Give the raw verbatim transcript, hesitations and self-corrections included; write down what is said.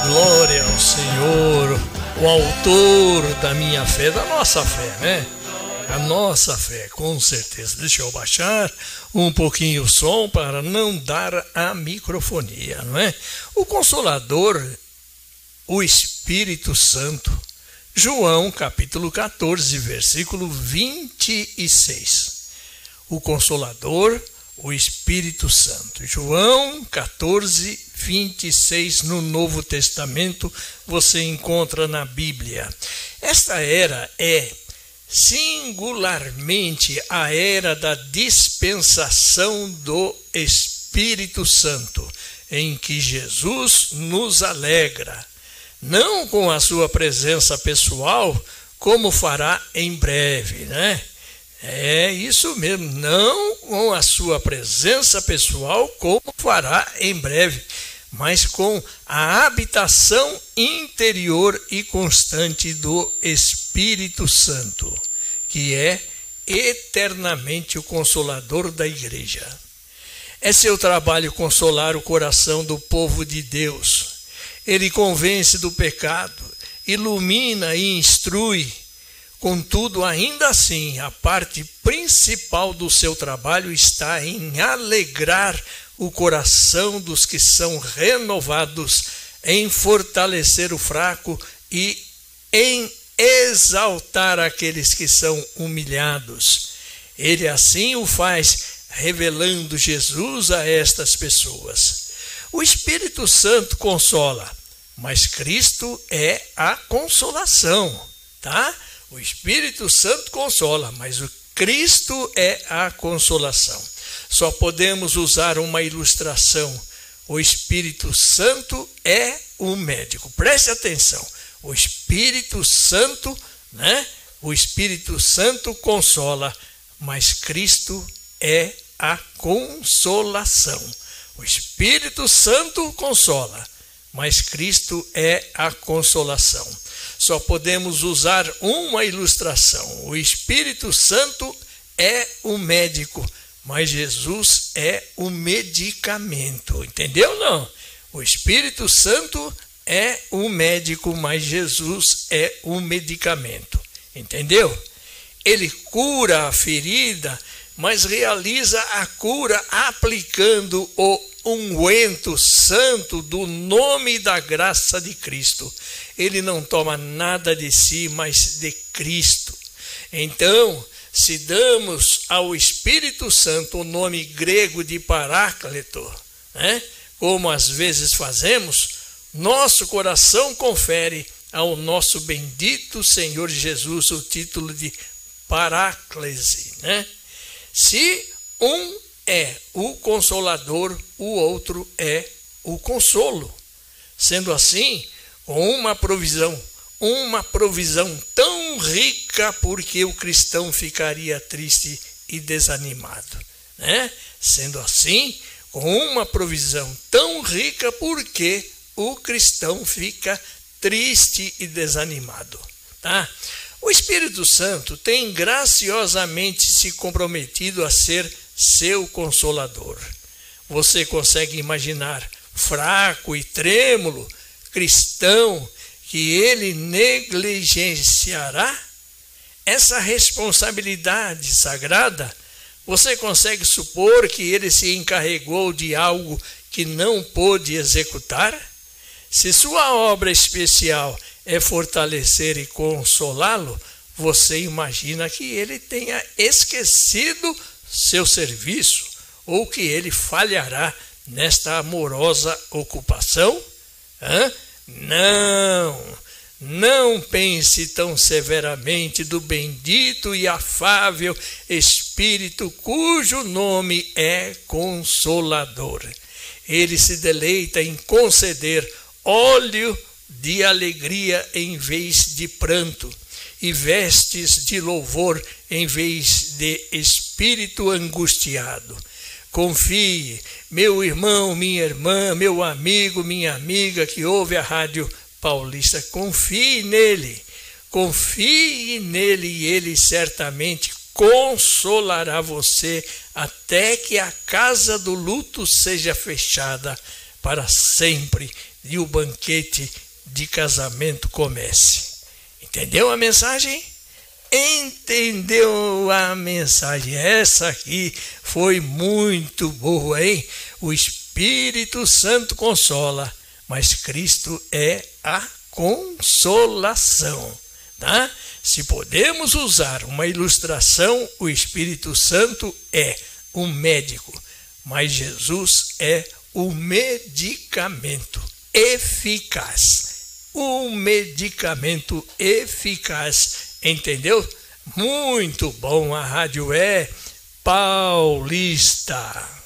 Glória ao Senhor, o autor da minha fé, da nossa fé, né? A nossa fé, com certeza. Deixa eu baixar um pouquinho o som para não dar a microfonia, não é? O Consolador, o Espírito Santo. João, capítulo quatorze, versículo vinte e seis. O Consolador, o Espírito Santo. João quatorze, vinte e seis, no Novo Testamento, você encontra na Bíblia. Esta era é singularmente a era da dispensação do Espírito Santo, em que Jesus nos alegra, não com a sua presença pessoal, como fará em breve, né? É isso mesmo, não com a sua presença pessoal, como fará em breve, mas com a habitação interior e constante do Espírito Santo, que é eternamente o Consolador da Igreja. É seu trabalho consolar o coração do povo de Deus. Ele convence do pecado, ilumina e instrui. Contudo, ainda assim, a parte principal do seu trabalho está em alegrar o coração dos que são renovados, em fortalecer o fraco e em exaltar aqueles que são humilhados. Ele assim o faz, revelando Jesus a estas pessoas. O Espírito Santo consola, mas Cristo é a consolação, tá? O Espírito Santo consola, mas o Cristo é a consolação. Só podemos usar uma ilustração. O Espírito Santo é o médico. Preste atenção. O Espírito Santo, né? O Espírito Santo consola, mas Cristo é a consolação. O Espírito Santo consola, mas Cristo é a consolação. Só podemos usar uma ilustração. O Espírito Santo é o médico, mas Jesus é o medicamento. Entendeu, não? O Espírito Santo é o médico, mas Jesus é o medicamento. Entendeu? Ele cura a ferida, mas realiza a cura aplicando o unguento santo do nome e da graça de Cristo. Ele não toma nada de si, mas de Cristo. Então, se damos ao Espírito Santo o nome grego de Paráclito, né, como às vezes fazemos, nosso coração confere ao nosso bendito Senhor Jesus o título de Paráclise, né? Se um é o Consolador, o outro é o consolo. Sendo assim, com uma provisão, uma provisão tão rica, porque o cristão ficaria triste e desanimado, né? Sendo assim, com uma provisão tão rica, porque o cristão fica triste e desanimado, tá? O Espírito Santo tem graciosamente se comprometido a ser seu consolador. Você consegue imaginar, fraco e trêmulo, cristão, que ele negligenciará essa responsabilidade sagrada? Você consegue supor que ele se encarregou de algo que não pôde executar? Se sua obra especial é fortalecer e consolá-lo, você imagina que ele tenha esquecido seu serviço ou que ele falhará nesta amorosa ocupação? Hã? Não, não pense tão severamente do bendito e afável Espírito, cujo nome é Consolador. Ele se deleita em conceder óleo de alegria em vez de pranto, e vestes de louvor em vez de espírito angustiado. Confie, meu irmão, minha irmã, meu amigo, minha amiga que ouve a Rádio Paulista, confie nele, confie nele e ele certamente consolará você até que a casa do luto seja fechada para sempre, e o banquete de casamento comece. Entendeu a mensagem? Entendeu a mensagem? Essa aqui foi muito boa, hein? O Espírito Santo consola, mas Cristo é a consolação, tá? Se podemos usar uma ilustração, o Espírito Santo é o médico, mas Jesus é o medicamento eficaz. O medicamento eficaz, entendeu? Muito bom, a rádio é paulista.